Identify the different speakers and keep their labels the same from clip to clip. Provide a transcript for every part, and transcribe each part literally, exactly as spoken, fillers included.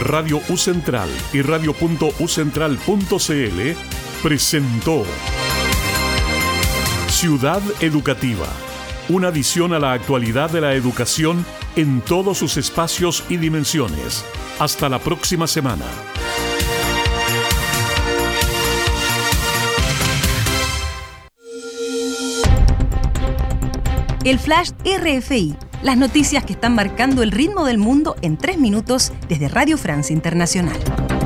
Speaker 1: Radio U Central y radio punto u central punto c l presentó Ciudad Educativa, una visión a la actualidad de la educación en todos sus espacios y dimensiones. Hasta la próxima semana.
Speaker 2: El Flash R F I, las noticias que están marcando el ritmo del mundo en tres minutos desde Radio Francia Internacional.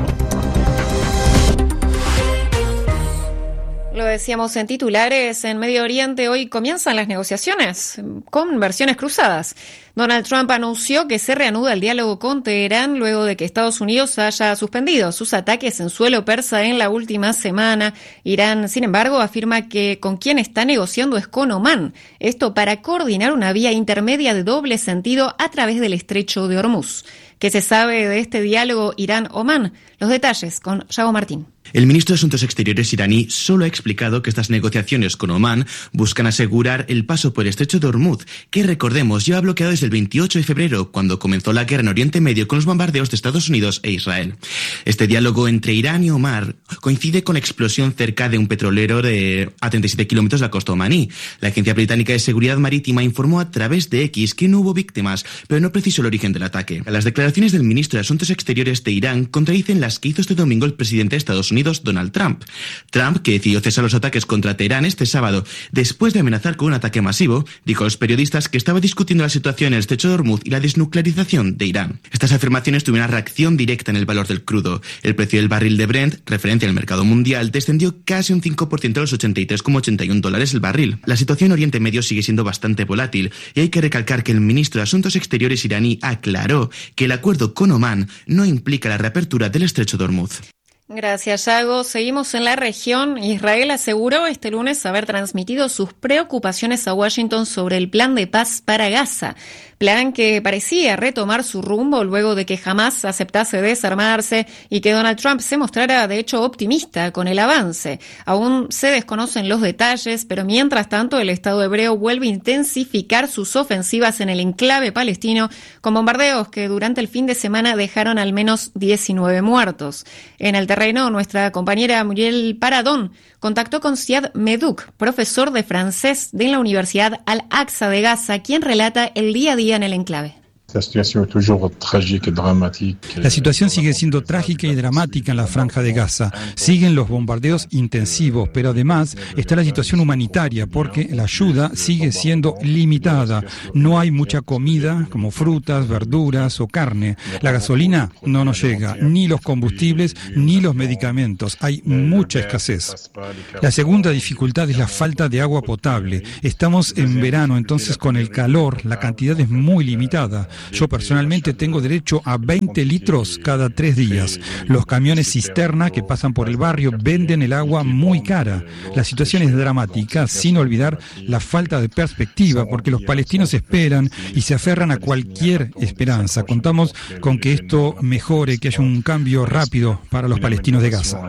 Speaker 3: Lo decíamos en titulares, en Medio Oriente hoy comienzan las negociaciones con versiones cruzadas. Donald Trump anunció que se reanuda el diálogo con Teherán luego de que Estados Unidos haya suspendido sus ataques en suelo persa en la última semana. Irán, sin embargo, afirma que con quien está negociando es con Omán. Esto para coordinar una vía intermedia de doble sentido a través del estrecho de Hormuz. ¿Qué se sabe de este diálogo Irán-Omán? Los detalles con Yago Martín.
Speaker 4: El ministro de Asuntos Exteriores iraní solo ha explicado que estas negociaciones con Omán buscan asegurar el paso por el estrecho de Hormuz, que recordemos lleva bloqueado desde el veintiocho de febrero, cuando comenzó la guerra en Oriente Medio con los bombardeos de Estados Unidos e Israel. Este diálogo entre Irán y Omán coincide con la explosión cerca de un petrolero de a treinta y siete kilómetros de la costa omaní. La Agencia Británica de Seguridad Marítima informó a través de X que no hubo víctimas, pero no precisó el origen del ataque. Las declaraciones del ministro de Asuntos Exteriores de Irán contradicen las que hizo este domingo el presidente de Estados Unidos, Donald Trump. Trump, que decidió cesar los ataques contra Teherán este sábado después de amenazar con un ataque masivo, dijo a los periodistas que estaba discutiendo la situación en el estrecho de Hormuz y la desnuclearización de Irán. Estas afirmaciones tuvieron una reacción directa en el valor del crudo. El precio del barril de Brent, referencia al mercado mundial, descendió casi un cinco por ciento a los ochenta y tres coma ochenta y uno dólares el barril. La situación en Oriente Medio sigue siendo bastante volátil y hay que recalcar que el ministro de Asuntos Exteriores iraní aclaró que el acuerdo con Omán no implica la reapertura del estrecho de Hormuz.
Speaker 3: Gracias, Yago. Seguimos en la región. Israel aseguró este lunes haber transmitido sus preocupaciones a Washington sobre el plan de paz para Gaza. Plan que parecía retomar su rumbo luego de que Hamás aceptase desarmarse y que Donald Trump se mostrara de hecho optimista con el avance. Aún se desconocen los detalles, pero mientras tanto el Estado hebreo vuelve a intensificar sus ofensivas en el enclave palestino con bombardeos que durante el fin de semana dejaron al menos diecinueve muertos. En el terreno, nuestra compañera Muriel Paradón contactó con Siad Medouk, profesor de francés de la Universidad Al-Aqsa de Gaza, quien relata el día a día en el enclave.
Speaker 5: La situación sigue siendo trágica y dramática en la Franja de Gaza. Siguen los bombardeos intensivos, pero además está la situación humanitaria porque la ayuda sigue siendo limitada. No hay mucha comida como frutas, verduras o carne. La gasolina no nos llega, ni los combustibles ni los medicamentos. Hay mucha escasez. La segunda dificultad es la falta de agua potable. Estamos en verano, entonces con el calor la cantidad es muy limitada. Yo personalmente tengo derecho a veinte litros cada tres días. Los camiones cisterna que pasan por el barrio venden el agua muy cara. La situación es dramática, sin olvidar la falta de perspectiva, porque los palestinos esperan y se aferran a cualquier esperanza. Contamos con que esto mejore, que haya un cambio rápido para los palestinos de Gaza.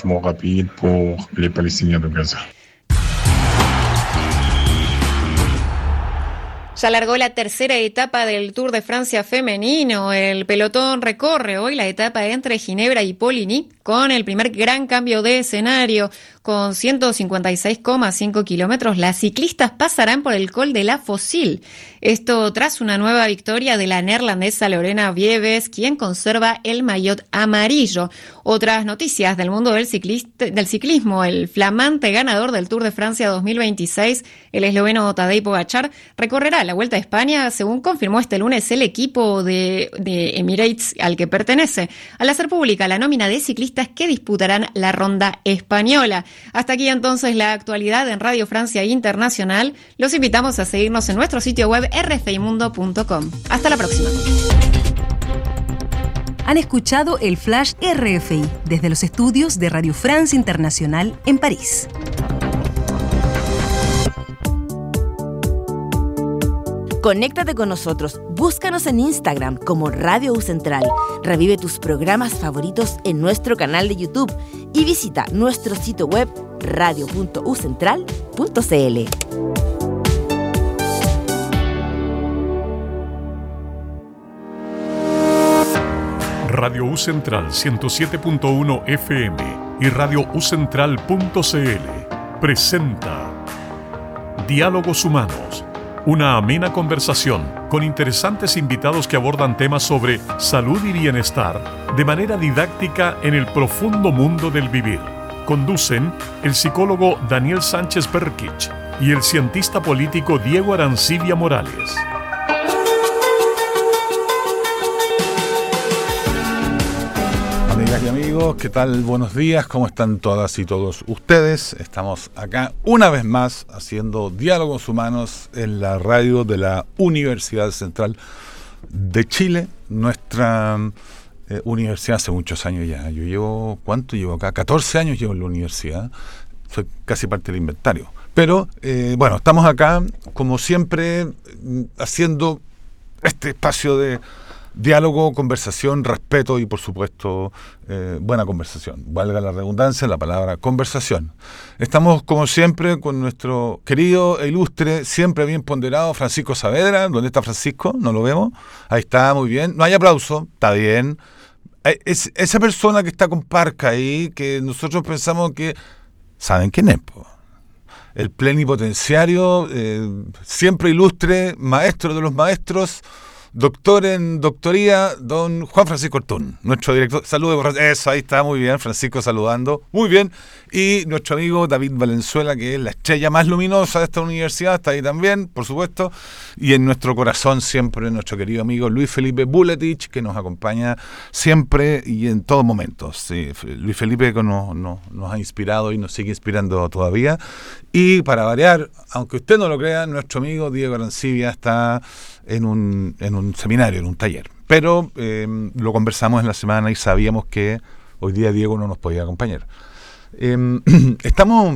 Speaker 3: Ya largó la tercera etapa del Tour de Francia femenino. El pelotón recorre hoy la etapa entre Ginebra y Poligny con el primer gran cambio de escenario. Con ciento cincuenta y seis coma cinco kilómetros, las ciclistas pasarán por el Col de la Fossil. Esto tras una nueva victoria de la neerlandesa Lorena Wiebes, quien conserva el maillot amarillo. Otras noticias del mundo del, ciclista, del ciclismo. El flamante ganador del Tour de Francia dos mil veintiséis, el esloveno Tadej Pogačar, recorrerá la Vuelta a España, según confirmó este lunes el equipo de, de Emirates al que pertenece, al hacer pública la nómina de ciclistas que disputarán la ronda española. Hasta aquí entonces la actualidad en Radio Francia Internacional. Los invitamos a seguirnos en nuestro sitio web r f i mundo punto com. Hasta la próxima.
Speaker 2: Han escuchado el Flash R F I desde los estudios de Radio Francia Internacional en París.
Speaker 6: Conéctate con nosotros, búscanos en Instagram como Radio U Central, revive tus programas favoritos en nuestro canal de YouTube y visita nuestro sitio web radio punto u central punto c l.
Speaker 1: Radio U Central ciento siete punto uno F M y Radio U Central punto C L presenta Diálogos Humanos, una amena conversación con interesantes invitados que abordan temas sobre salud y bienestar de manera didáctica en el profundo mundo del vivir. Conducen el psicólogo Daniel Sánchez Berkich y el cientista político Diego Arancibia Morales.
Speaker 7: Amigas y amigos, ¿qué tal? Buenos días, ¿cómo están todas y todos ustedes? Estamos acá una vez más haciendo Diálogos Humanos en la radio de la Universidad Central de Chile, nuestra eh, universidad hace muchos años ya. Yo llevo, ¿cuánto llevo acá? catorce años llevo en la universidad, soy casi parte del inventario. Pero, eh, bueno, estamos acá, como siempre, haciendo este espacio de diálogo, conversación, respeto y, por supuesto, eh, buena conversación. Valga la redundancia, la palabra conversación. Estamos, como siempre, con nuestro querido e ilustre, siempre bien ponderado, Francisco Saavedra. ¿Dónde está Francisco? No lo vemos. Ahí está, muy bien. No hay aplauso, está bien. Es, esa persona que está con Parca ahí, que nosotros pensamos que... ¿Saben quién es, po? El plenipotenciario, eh, siempre ilustre, maestro de los maestros, doctor en doctoría, don Juan Francisco Ortún, nuestro director. Saludos, eso, ahí está, muy bien, Francisco saludando, muy bien. Y nuestro amigo David Valenzuela, que es la estrella más luminosa de esta universidad, está ahí también, por supuesto. Y en nuestro corazón siempre nuestro querido amigo Luis Felipe Buletich, que nos acompaña siempre y en todo momento. Sí, Luis Felipe que nos, nos, nos ha inspirado y nos sigue inspirando todavía. Y para variar, aunque usted no lo crea, nuestro amigo Diego Arancibia está en un, en un seminario, en un taller. Pero eh, lo conversamos en la semana y sabíamos que hoy día Diego no nos podía acompañar. Eh, estamos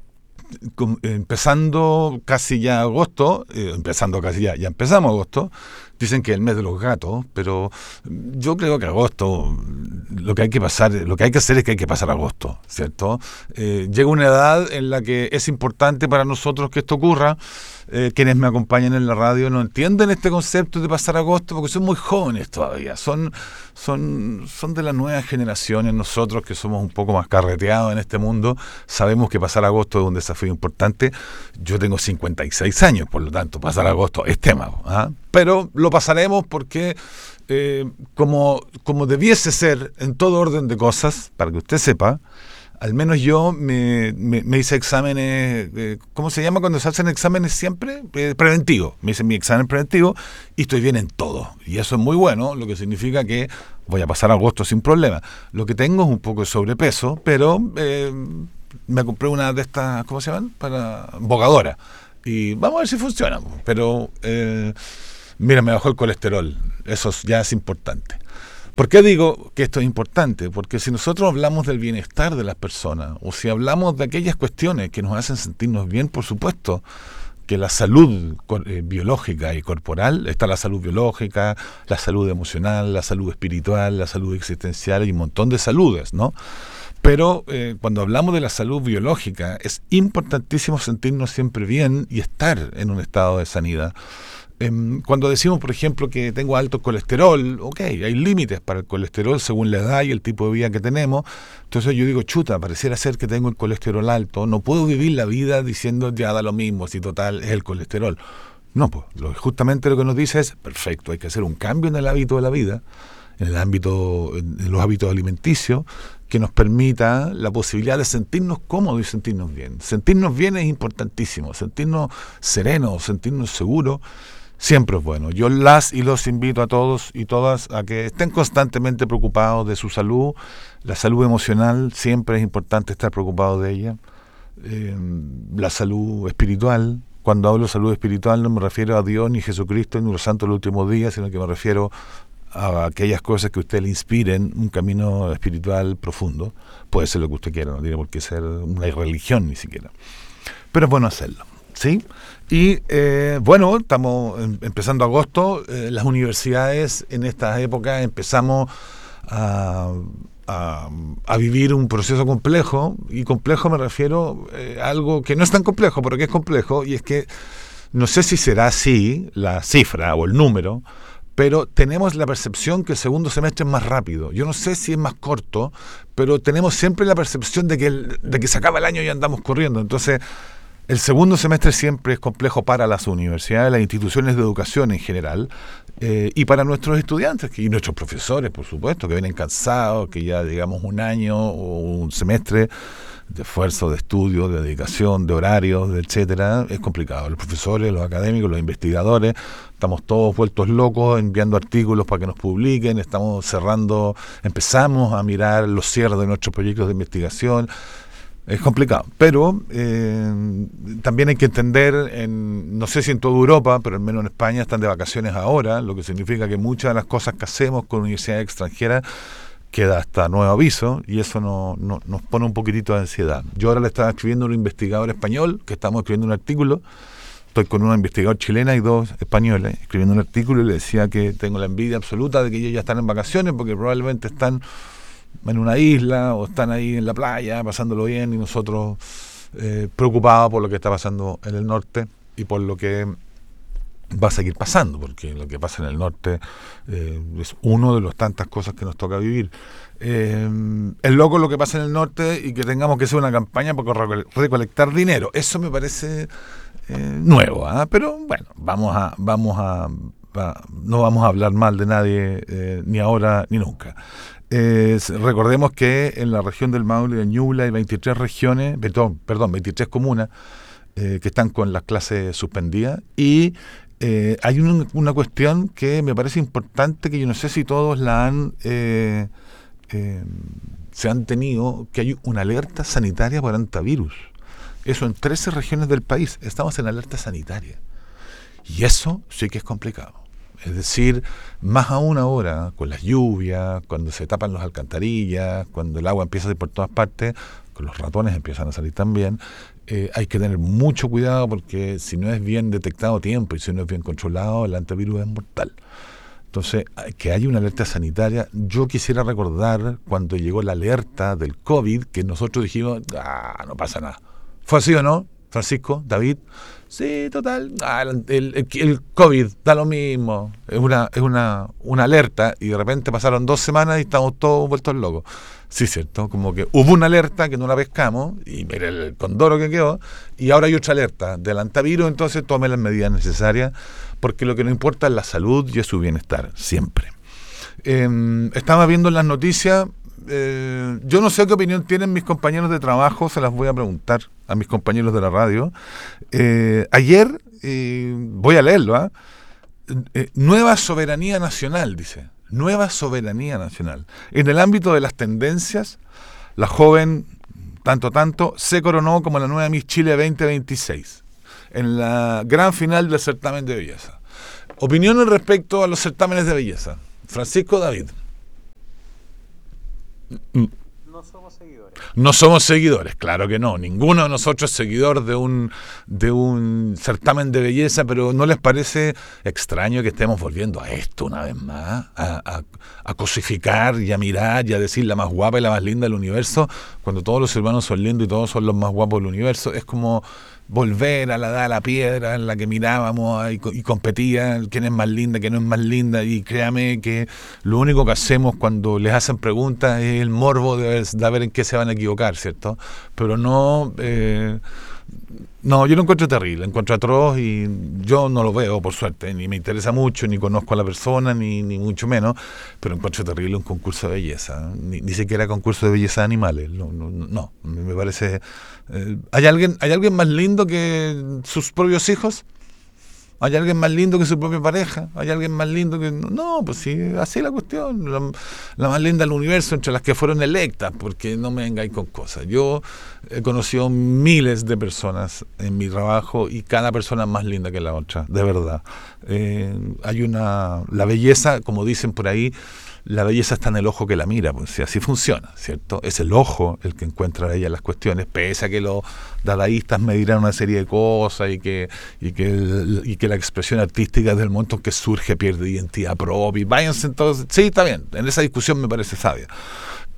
Speaker 7: com- empezando casi ya agosto, eh, empezando casi ya, ya empezamos agosto. Dicen que es el mes de los gatos, pero yo creo que agosto, lo que hay que pasar, lo que hay que hacer es que hay que pasar agosto, ¿cierto? Eh, llega una edad en la que es importante para nosotros que esto ocurra. Eh, quienes me acompañan en la radio no entienden este concepto de pasar agosto porque son muy jóvenes todavía, son, son, son de las nuevas generaciones. Nosotros que somos un poco más carreteados en este mundo sabemos que pasar agosto es un desafío importante. Yo tengo cincuenta y seis años, por lo tanto pasar agosto es tema, ¿ah? Pero lo pasaremos porque eh, como, como debiese ser en todo orden de cosas, para que usted sepa, al menos yo me, me, me hice exámenes, eh, ¿cómo se llama cuando se hacen exámenes siempre? Eh, preventivo. Me hice mi examen preventivo y estoy bien en todo. Y eso es muy bueno, lo que significa que voy a pasar agosto sin problema. Lo que tengo es un poco de sobrepeso, pero eh, me compré una de estas, ¿cómo se llaman? Para bogadora. Y vamos a ver si funciona. Pero, eh, mira, me bajó el colesterol. Eso ya es importante. ¿Por qué digo que esto es importante? Porque si nosotros hablamos del bienestar de las personas, o si hablamos de aquellas cuestiones que nos hacen sentirnos bien, por supuesto que la salud eh, biológica y corporal, está la salud biológica, la salud emocional, la salud espiritual, la salud existencial y un montón de saludes, ¿no? Pero eh, cuando hablamos de la salud biológica, es importantísimo sentirnos siempre bien y estar en un estado de sanidad. Cuando decimos, por ejemplo, que tengo alto colesterol, ok, hay límites para el colesterol según la edad y el tipo de vida que tenemos. Entonces yo digo, chuta, pareciera ser que tengo el colesterol alto, no puedo vivir la vida diciendo ya da lo mismo, si total es el colesterol. No, pues lo, justamente lo que nos dice es, perfecto, hay que hacer un cambio en el hábito de la vida, en el ámbito, en los hábitos alimenticios, que nos permita la posibilidad de sentirnos cómodos y sentirnos bien. Sentirnos bien es importantísimo, sentirnos serenos, sentirnos seguros. Siempre es bueno. Yo las y los invito a todos y todas a que estén constantemente preocupados de su salud. La salud emocional, siempre es importante estar preocupado de ella. Eh, la salud espiritual. Cuando hablo de salud espiritual no me refiero a Dios ni Jesucristo ni los santos del último día, sino que me refiero a aquellas cosas que a usted le inspiren un camino espiritual profundo. Puede ser lo que usted quiera, no tiene por qué ser una religión ni siquiera. Pero es bueno hacerlo. ¿Sí? Y eh, bueno, estamos em- empezando agosto, eh, las universidades en estas épocas empezamos a, a, a vivir un proceso complejo, y complejo me refiero eh, a algo que no es tan complejo, pero que es complejo, y es que no sé si será así la cifra o el número, pero tenemos la percepción que el segundo semestre es más rápido. Yo no sé si es más corto, pero tenemos siempre la percepción de que, el, de que se acaba el año y andamos corriendo. Entonces, el segundo semestre siempre es complejo para las universidades, las instituciones de educación en general, eh, y para nuestros estudiantes y nuestros profesores, por supuesto, que vienen cansados, que ya digamos un año o un semestre de esfuerzo, de estudio, de dedicación, de horarios, de etcétera, es complicado. Los profesores, los académicos, los investigadores, estamos todos vueltos locos enviando artículos para que nos publiquen, estamos cerrando, empezamos a mirar los cierres de nuestros proyectos de investigación. Es complicado, pero eh, también hay que entender, en, no sé si en toda Europa, pero al menos en España están de vacaciones ahora, lo que significa que muchas de las cosas que hacemos con universidades extranjeras queda hasta nuevo aviso, y eso no, no, nos pone un poquitito de ansiedad. Yo ahora le estaba escribiendo a un investigador español, que estamos escribiendo un artículo, estoy con una investigadora chilena y dos españoles, escribiendo un artículo, y le decía que tengo la envidia absoluta de que ellos ya están en vacaciones, porque probablemente están en una isla o están ahí en la playa pasándolo bien, y nosotros eh, preocupados por lo que está pasando en el norte y por lo que va a seguir pasando, porque lo que pasa en el norte eh, es uno de las tantas cosas que nos toca vivir. Eh, es loco lo que pasa en el norte y que tengamos que hacer una campaña para recolectar dinero. Eso me parece eh, nuevo, ¿eh? Pero bueno, vamos a, vamos a, a no vamos a hablar mal de nadie eh, ni ahora ni nunca. Eh, recordemos que en la región del Maule y de Ñuble hay veintitrés regiones, perdón, perdón veintitrés comunas eh, que están con las clases suspendidas, y eh, hay un, una cuestión que me parece importante, que yo no sé si todos la han eh, eh, se han tenido, que hay una alerta sanitaria por hantavirus. Eso en trece regiones del país, estamos en alerta sanitaria, y eso sí que es complicado. Es decir, más aún ahora, con las lluvias, cuando se tapan las alcantarillas, cuando el agua empieza a salir por todas partes, con los ratones empiezan a salir también, eh, hay que tener mucho cuidado, porque si no es bien detectado a tiempo y si no es bien controlado, el antivirus es mortal. Entonces, que haya una alerta sanitaria. Yo quisiera recordar cuando llegó la alerta del COVID, que nosotros dijimos, ah, no pasa nada. ¿Fue así o no, Francisco, David? Sí, total, ah, el, el, el COVID da lo mismo, es una es una, una alerta, y de repente pasaron dos semanas y estamos todos vueltos locos. Sí, cierto, como que hubo una alerta que no la pescamos, y mire el condoro que quedó, y ahora hay otra alerta del antivirus, entonces tome las medidas necesarias, porque lo que nos importa es la salud y es su bienestar, siempre. Eh, estaba viendo en las noticias, eh, yo no sé qué opinión tienen mis compañeros de trabajo, se las voy a preguntar a mis compañeros de la radio. Eh, ayer, eh, voy a leerlo, ¿eh? Eh, nueva soberanía nacional, dice, nueva soberanía nacional. En el ámbito de las tendencias, la joven tanto tanto se coronó como la nueva Miss Chile veinte veintiséis en la gran final del certamen de belleza. Opiniones respecto a los certámenes de belleza. Francisco, David.
Speaker 8: No somos seguidores.
Speaker 7: No somos seguidores, claro que no. Ninguno de nosotros es seguidor de un de un certamen de belleza, pero ¿no les parece extraño que estemos volviendo a esto una vez más? A, a, a cosificar y a mirar y a decir la más guapa y la más linda del universo, cuando todos los hermanos son lindos y todos son los más guapos del universo. Es como volver a la edad de la piedra en la que mirábamos y, y competía quién es más linda, quién no es más linda, y créame que lo único que hacemos cuando les hacen preguntas es el morbo de ver, de ver en qué se van a equivocar, ¿cierto? Pero no, eh, no, yo lo encuentro terrible, encuentro atroz, y yo no lo veo, por suerte, ni me interesa mucho, ni conozco a la persona, ni, ni mucho menos, pero encuentro terrible un concurso de belleza, ni, ni siquiera concurso de belleza de animales, no, no, no me parece... Eh, ¿hay alguien, ¿hay alguien más lindo que sus propios hijos? ¿Hay alguien más lindo que su propia pareja? ¿Hay alguien más lindo que...? No, pues sí, así es la cuestión. La, la más linda del universo entre las que fueron electas, porque no me vengáis con cosas. Yo he conocido miles de personas en mi trabajo y cada persona es más linda que la otra, de verdad. Eh, hay una... La belleza, como dicen por ahí, la belleza está en el ojo que la mira, pues si así funciona, ¿cierto? Es el ojo el que encuentra ahí las cuestiones, pese a que los dadaístas me dirán una serie de cosas y que y que, el, y que la expresión artística desde el momento en que surge pierde identidad propia, y váyanse entonces, sí, está bien, en esa discusión me parece sabia,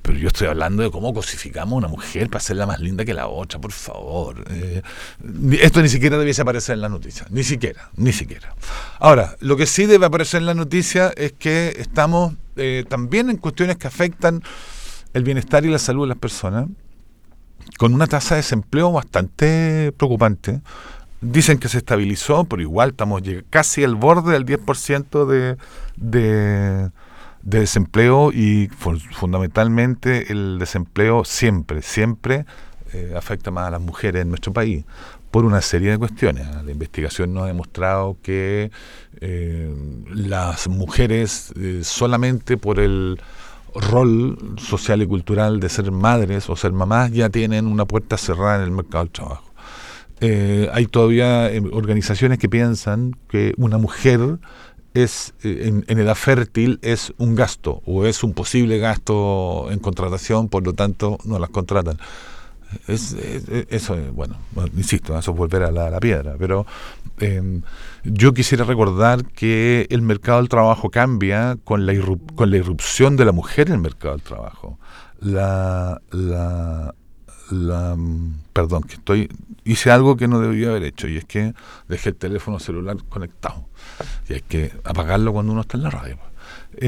Speaker 7: Pero yo estoy hablando de cómo cosificamos a una mujer para hacerla más linda que la otra, por favor. Eh, esto ni siquiera debiese aparecer en las noticias, ni siquiera, ni siquiera. Ahora, lo que sí debe aparecer en las noticias es que estamos eh, también en cuestiones que afectan el bienestar y la salud de las personas, con una tasa de desempleo bastante preocupante. Dicen que se estabilizó, pero igual estamos casi al borde del diez por ciento de... de de desempleo y fundamentalmente el desempleo siempre, siempre eh, afecta más a las mujeres en nuestro país por una serie de cuestiones. La investigación nos ha demostrado que eh, las mujeres eh, solamente por el rol social y cultural de ser madres o ser mamás ya tienen una puerta cerrada en el mercado del trabajo. Eh, hay todavía eh, organizaciones que piensan que una mujer es en, en edad fértil es un gasto o es un posible gasto en contratación, por lo tanto no las contratan. Es, es, eso es, bueno, insisto, eso es volver a la, a la piedra, pero eh, yo quisiera recordar que el mercado del trabajo cambia con la, irrup, con la irrupción de la mujer en el mercado del trabajo. La, la, la, perdón, que estoy hice algo que no debía haber hecho, y es que dejé el teléfono celular conectado. Y hay que apagarlo cuando uno está en la radio. Eh,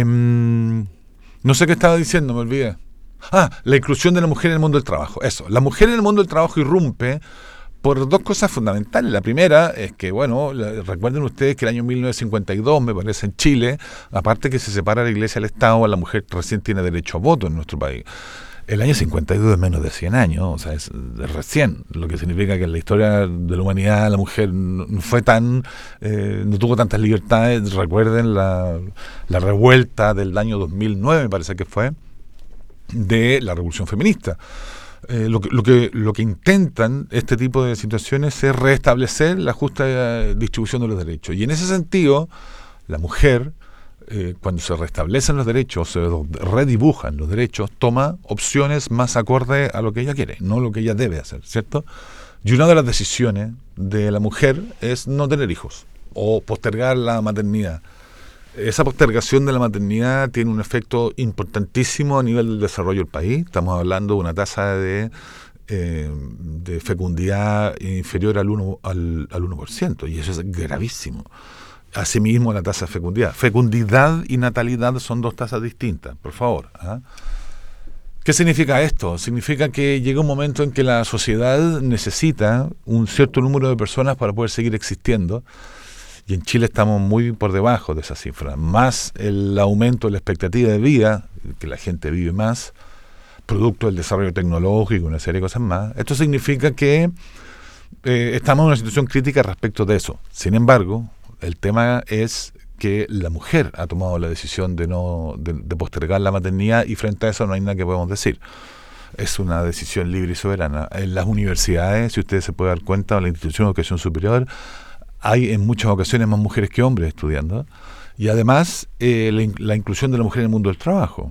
Speaker 7: no sé qué estaba diciendo, me olvidé. Ah, la inclusión de la mujer en el mundo del trabajo. Eso, la mujer en el mundo del trabajo irrumpe por dos cosas fundamentales. La primera es que, bueno, la, recuerden ustedes que el año mil novecientos cincuenta y dos, me parece, en Chile, aparte que se separa la iglesia del Estado, la mujer recién tiene derecho a voto en nuestro país. El año cincuenta y dos es menos de cien años, o sea, es de recién, lo que significa que en la historia de la humanidad la mujer no fue tan, eh, no tuvo tantas libertades. Recuerden la, la revuelta del año dos mil nueve, me parece que fue, de la revolución feminista. Eh, lo, que, lo, que, lo que intentan este tipo de situaciones es restablecer la justa distribución de los derechos. Y en ese sentido, la mujer, Eh, cuando se restablecen los derechos, se redibujan los derechos, toma opciones más acordes a lo que ella quiere, no lo que ella debe hacer, ¿cierto? Y una de las decisiones de la mujer es no tener hijos o postergar la maternidad. Esa postergación de la maternidad tiene un efecto importantísimo a nivel del desarrollo del país. Estamos hablando de una tasa de, eh, de fecundidad inferior al uno, al, al uno por ciento, y eso es gravísimo. Asimismo, la tasa de fecundidad. Fecundidad y natalidad son dos tasas distintas, por favor. ¿eh? ¿Qué significa esto? Significa que llega un momento en que la sociedad necesita un cierto número de personas para poder seguir existiendo, y en Chile estamos muy por debajo de esa cifra. Más el aumento de la expectativa de vida, que la gente vive más, producto del desarrollo tecnológico y una serie de cosas más. Esto significa que eh, estamos en una situación crítica respecto de eso. Sin embargo, el tema es que la mujer ha tomado la decisión de no de, de postergar la maternidad, y frente a eso no hay nada que podemos decir. Es una decisión libre y soberana. En las universidades, si ustedes se pueden dar cuenta, en la institución de educación superior, hay en muchas ocasiones más mujeres que hombres estudiando, y además eh, la, la inclusión de la mujer en el mundo del trabajo.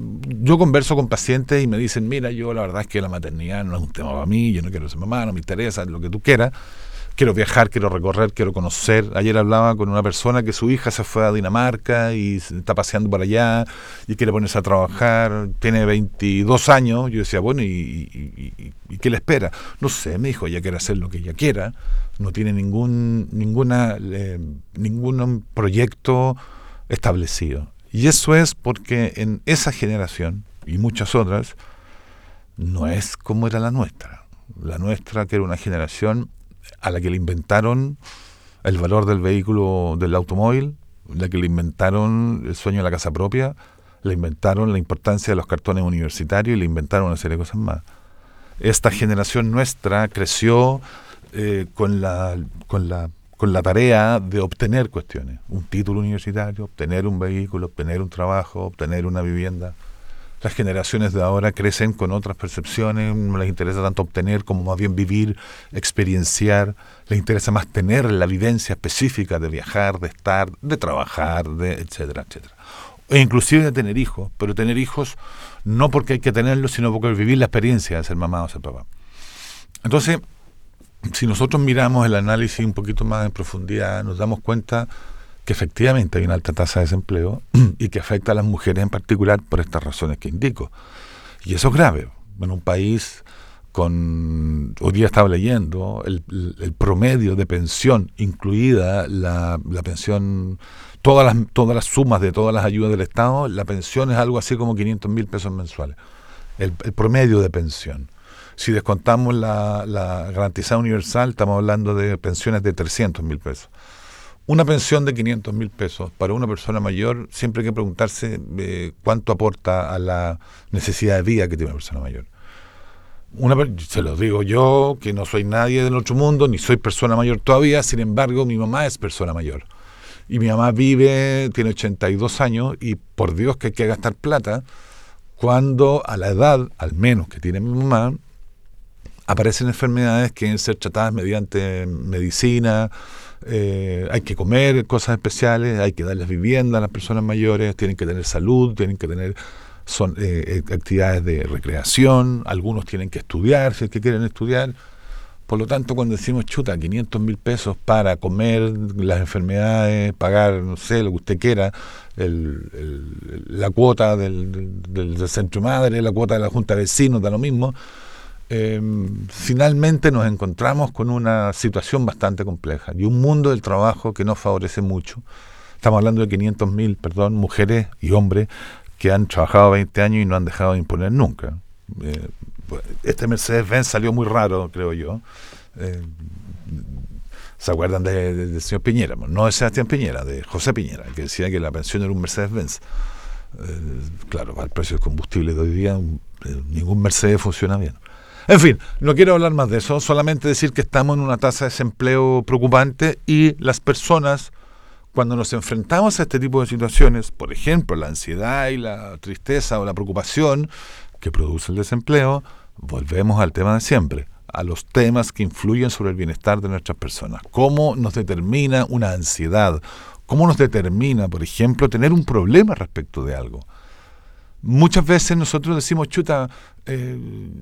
Speaker 7: Yo converso con pacientes y me dicen, mira, yo la verdad es que la maternidad no es un tema para mí, yo no quiero ser mamá, no me interesa, lo que tú quieras. Quiero viajar, quiero recorrer, quiero conocer. Ayer hablaba con una persona que su hija se fue a Dinamarca y está paseando por allá y quiere ponerse a trabajar. Tiene veintidós años. Yo decía, bueno, ¿y, y, y, y qué le espera? No sé, me dijo, ella quiere hacer lo que ella quiera. No tiene ningún ninguna eh, ningún proyecto establecido. Y eso es porque en esa generación y muchas otras no es como era la nuestra. La nuestra, que era una generación a la que le inventaron el valor del vehículo, del automóvil, la que le inventaron el sueño de la casa propia, le inventaron la importancia de los cartones universitarios y le inventaron una serie de cosas más. Esta generación nuestra creció eh, con la con la con la tarea de obtener cuestiones, un título universitario, obtener un vehículo, obtener un trabajo, obtener una vivienda. Las generaciones de ahora crecen con otras percepciones, no les interesa tanto obtener como más bien vivir, experienciar, les interesa más tener la vivencia específica de viajar, de estar, de trabajar, de etcétera, etcétera. E inclusive de tener hijos, pero tener hijos no porque hay que tenerlos, sino porque vivir la experiencia de ser mamá o ser papá. Entonces, si nosotros miramos el análisis un poquito más en profundidad, nos damos cuenta que efectivamente hay una alta tasa de desempleo y que afecta a las mujeres en particular por estas razones que indico. Y eso es grave. En un país con, hoy día estaba leyendo, el, el promedio de pensión, incluida la, la pensión, todas las, todas las sumas de todas las ayudas del Estado, la pensión es algo así como quinientos mil pesos mensuales. El, el promedio de pensión. Si descontamos la, la garantizada universal, estamos hablando de pensiones de trescientos mil pesos. Una pensión de quinientos mil pesos para una persona mayor, siempre hay que preguntarse eh, cuánto aporta a la necesidad de vida que tiene una persona mayor. Una, se lo digo yo, que no soy nadie del otro mundo, ni soy persona mayor todavía, sin embargo, mi mamá es persona mayor. Y mi mamá vive, tiene ochenta y dos años, y por Dios que hay que gastar plata, cuando a la edad, al menos que tiene mi mamá, aparecen enfermedades que deben ser tratadas mediante medicina, eh, hay que comer cosas especiales, hay que darles vivienda a las personas mayores, tienen que tener salud, tienen que tener son eh, actividades de recreación, algunos tienen que estudiar si es que quieren estudiar. Por lo tanto, cuando decimos chuta, quinientos mil pesos para comer, las enfermedades, pagar, no sé, lo que usted quiera, el, el, la cuota del, del, del centro madre, la cuota de la junta de vecinos, da lo mismo, eh, finalmente nos encontramos con una situación bastante compleja y un mundo del trabajo que nos favorece mucho. Estamos hablando de quinientos mil, perdón, mujeres y hombres que han trabajado veinte años y no han dejado de imponer nunca. Eh, este Mercedes-Benz salió muy raro, creo yo. Eh, ¿Se acuerdan de, de, del señor Piñera? No de Sebastián Piñera, de José Piñera, que decía que la pensión era un Mercedes-Benz. Eh, claro, al precio del combustible de hoy día, un, eh, ningún Mercedes funciona bien. En fin, no quiero hablar más de eso, solamente decir que estamos en una tasa de desempleo preocupante y las personas, cuando nos enfrentamos a este tipo de situaciones, por ejemplo, la ansiedad y la tristeza o la preocupación que produce el desempleo, volvemos al tema de siempre, a los temas que influyen sobre el bienestar de nuestras personas. ¿Cómo nos determina una ansiedad? ¿Cómo nos determina, por ejemplo, tener un problema respecto de algo? Muchas veces nosotros decimos, chuta, eh,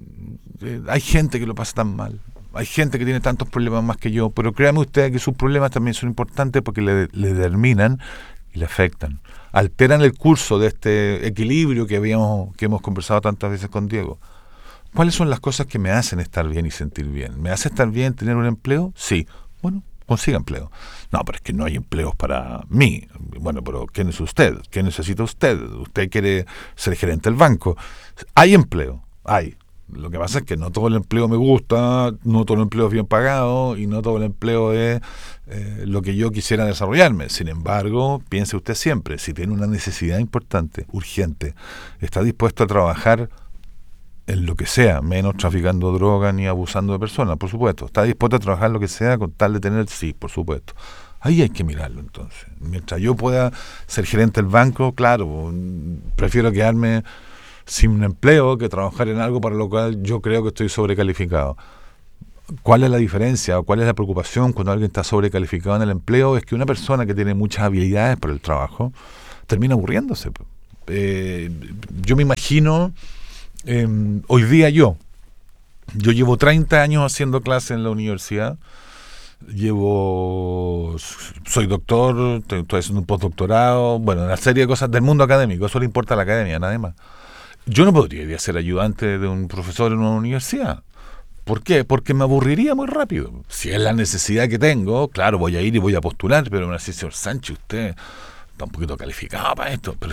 Speaker 7: eh, hay gente que lo pasa tan mal, hay gente que tiene tantos problemas más que yo, pero créame usted que sus problemas también son importantes porque le, le determinan y le afectan, alteran el curso de este equilibrio que habíamos que hemos conversado tantas veces con Diego. ¿Cuáles son las cosas que me hacen estar bien y sentir bien? ¿Me hace estar bien tener un empleo? Sí. Bueno, consiga empleo. No, pero es que no hay empleos para mí. Bueno, pero ¿quién es usted? ¿Qué necesita usted? ¿Usted quiere ser gerente del banco? Hay empleo, hay. Lo que pasa es que no todo el empleo me gusta, no todo el empleo es bien pagado y no todo el empleo es eh, lo que yo quisiera desarrollarme. Sin embargo, piense usted siempre, si tiene una necesidad importante, urgente, está dispuesto a trabajar en lo que sea, menos traficando droga ni abusando de personas, por supuesto. Está dispuesto a trabajar en lo que sea con tal de tener, sí, por supuesto. Ahí hay que mirarlo entonces. Mientras yo pueda ser gerente del banco, claro, prefiero quedarme sin un empleo que trabajar en algo para lo cual yo creo que estoy sobrecalificado. ¿Cuál es la diferencia o cuál es la preocupación cuando alguien está sobrecalificado en el empleo? Es que una persona que tiene muchas habilidades para el trabajo termina aburriéndose. Eh, yo me imagino, eh, hoy día yo, yo llevo treinta años haciendo clases en la universidad, llevo, soy doctor, estoy haciendo un postdoctorado, bueno, una serie de cosas del mundo académico, eso le importa a la academia, nada más. Yo no podría ir a ser ayudante de un profesor en una universidad. ¿Por qué? Porque me aburriría muy rápido. Si es la necesidad que tengo, claro, voy a ir y voy a postular, pero me va a decir, señor Sánchez, usted está un poquito calificado para esto. Pero